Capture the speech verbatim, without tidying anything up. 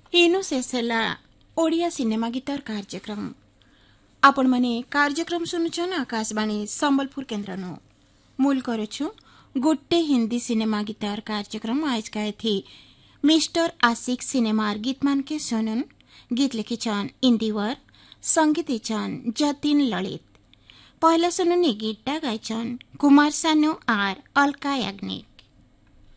इनु शेषला ओडिया सिनेमा गीतर कार्यक्रम आपण मने कार्यक्रम सुनुछन आकाशवाणी संबलपुर केन्द्रनु मूल करुछु गुट्टे हिंदी सिनेमा गीतर कार्यक्रम आज का थी मिस्टर आशिक सिनेमार गीतमान के सुनन गीत लिखे छन इंदिवर संगीत छन जतिन ललित पहला सुनन गीतटा गायछन कुमार सानु आर अलका याग्निक।